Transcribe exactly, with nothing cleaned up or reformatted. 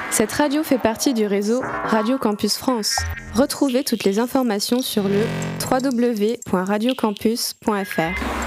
Cette radio fait partie du réseau Radio Campus France. Retrouvez toutes les informations sur le w w w point radio campus point f r.